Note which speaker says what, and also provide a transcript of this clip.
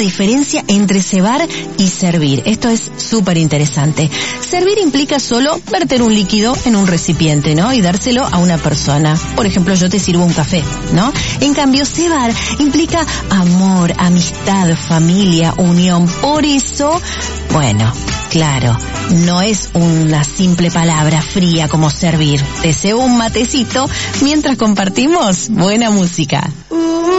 Speaker 1: diferencia entre cebar y servir. Esto es súper interesante. Servir implica solo verter un líquido en un recipiente, ¿no? Y dárselo a una persona. Por ejemplo, yo te sirvo un café, ¿no? En cambio, cebar implica amor, amistad, familia, unión. Por eso, bueno, claro, no es una simple palabra fría como servir. Te cebo un matecito mientras compartimos buena música.